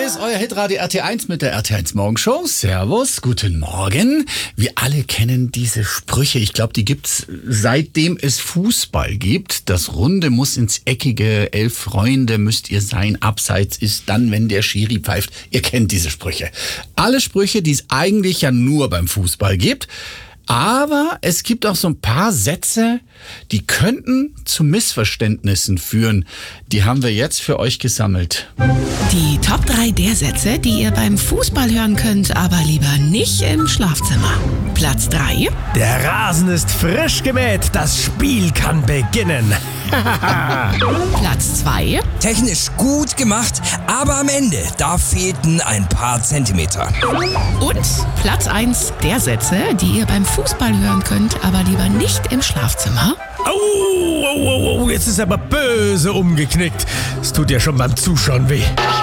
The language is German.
ist euer Hitradio RT1 mit der RT1 Morgenshow. Servus, guten Morgen. Wir alle kennen diese Sprüche. Ich glaube, die gibt's seitdem es Fußball gibt. Das Runde muss ins Eckige, 11 Freunde müsst ihr sein. Abseits ist dann, wenn der Schiri pfeift. Ihr kennt diese Sprüche. Alle Sprüche, die es eigentlich ja nur beim Fußball gibt. Aber es gibt auch so ein paar Sätze, die könnten zu Missverständnissen führen. Die haben wir jetzt für euch gesammelt. Die Top 3 der Sätze, die ihr beim Fußball hören könnt, aber lieber nicht im Schlafzimmer. Platz 3. Der Rasen ist frisch gemäht, das Spiel kann beginnen. Platz 2. Technisch gut gemacht, aber am Ende, da fehlten ein paar Zentimeter. Und Platz 1 der Sätze, die ihr beim Fußball hören könnt, aber lieber nicht im Schlafzimmer. Au, jetzt ist aber böse umgeknickt. Es tut ja schon beim Zuschauen weh.